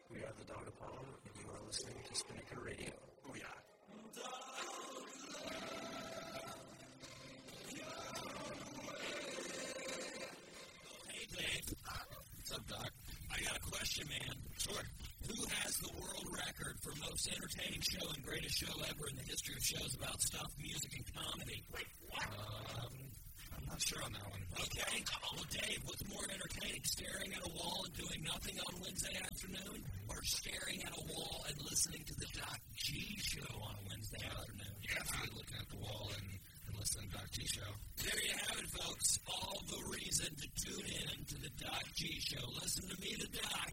We are the Dog Apollo, and you are listening to Spinnaker Radio. Oh, yeah. Hey, Dave. What's up, Doc? I got a question, man. Sure. Who has the world record for most entertaining show and greatest show ever in the history of shows about stuff, music, and comedy? Wait, what? I'm not sure on that one. Okay. Well, Dave, what's more entertaining, staring at a wall and doing nothing on Wednesday afternoon, or staring at a wall and listening to the Doc G Show on a Wednesday afternoon? Definitely looking at the wall and listening to Doc G Show. There you have it, folks. All the reason to tune in to the Doc G Show. Listen to me, the Doc.